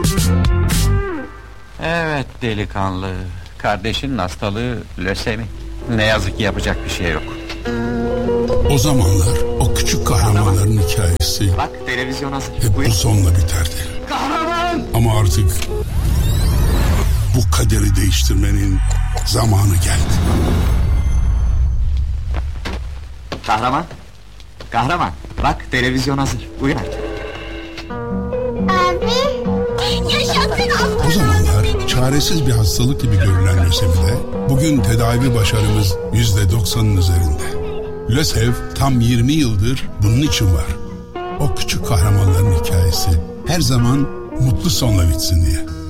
Evet delikanlı, kardeşinin hastalığı lösemi. Ne yazık ki yapacak bir şey yok. O zamanlar o küçük kahramanların hikayesi bak televizyon hazır. Hep bu sonla biterdi. Kahraman! Ama artık bu kaderi değiştirmenin zamanı geldi. Kahraman, kahraman, bak televizyon hazır. Uyan artık. Abi, yaşasın Allah! O zamanlar çaresiz bir hastalık gibi görülen lösemide bugün tedavi başarımız %90'ın üzerinde. LÖSEV tam 20 yıldır bunun için var. O küçük kahramanların hikayesi her zaman mutlu sonla bitsin diye.